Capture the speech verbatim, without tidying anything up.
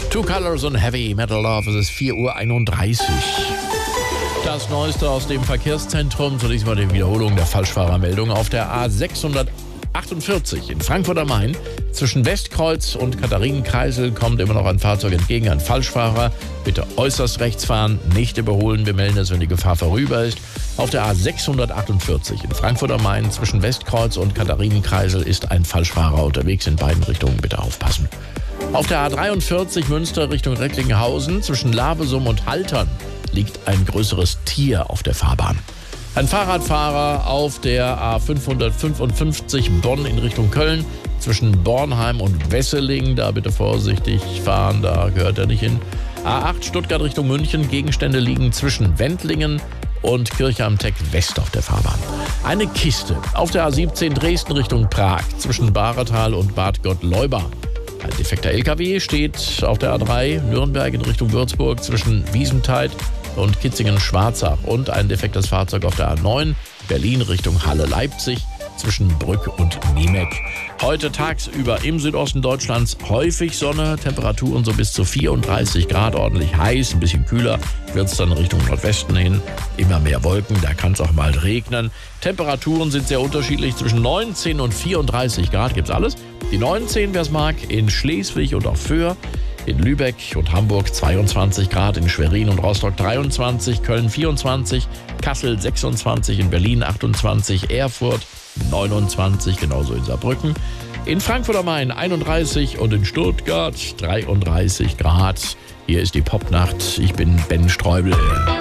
Two Colors und Heavy Metal Love, es ist vier Uhr einunddreißig. Das Neueste aus dem Verkehrszentrum, zunächst mal die Wiederholung der Falschfahrermeldung auf der A sechshundertachtundvierzig in Frankfurt am Main. Zwischen Westkreuz und Katharinenkreisel kommt immer noch ein Fahrzeug entgegen, ein Falschfahrer. Bitte äußerst rechts fahren, nicht überholen. Wir melden es, wenn die Gefahr vorüber ist. Auf der A sechshundertachtundvierzig in Frankfurt am Main zwischen Westkreuz und Katharinenkreisel ist ein Falschfahrer unterwegs. In beiden Richtungen bitte aufpassen. Auf der A dreiundvierzig Münster Richtung Recklinghausen zwischen Lavesum und Haltern liegt ein größeres Tier auf der Fahrbahn. Ein Fahrradfahrer auf der A fünfhundertfünfundfünfzig Bonn in Richtung Köln zwischen Bornheim und Wesseling. Da bitte vorsichtig fahren, da gehört er nicht hin. A acht Stuttgart Richtung München. Gegenstände liegen zwischen Wendlingen und Kirche am Teck West auf der Fahrbahn. Eine Kiste auf der A siebzehn Dresden Richtung Prag zwischen Bahretal und Bad Gottleuba. Ein defekter L K W steht auf der A drei Nürnberg in Richtung Würzburg zwischen Wiesenthal und Kitzingen-Schwarzach und ein defektes Fahrzeug auf der A neun Berlin Richtung Halle-Leipzig zwischen Brück und Niemeck. Heute tagsüber im Südosten Deutschlands häufig Sonne, Temperaturen so bis zu vierunddreißig Grad, ordentlich heiß, ein bisschen kühler wird es dann Richtung Nordwesten hin. Immer mehr Wolken, da kann es auch mal regnen. Temperaturen sind sehr unterschiedlich, zwischen neunzehn und vierunddreißig Grad gibt's alles. Die neunzehn, wer es mag, in Schleswig und auch Föhr. In Lübeck und Hamburg zweiundzwanzig Grad, in Schwerin und Rostock dreiundzwanzig, Köln vierundzwanzig, Kassel sechsundzwanzig, in Berlin achtundzwanzig, Erfurt neunundzwanzig, genauso in Saarbrücken. In Frankfurt am Main einunddreißig und in Stuttgart dreiunddreißig Grad. Hier ist die Popnacht. Ich bin Ben Streubel.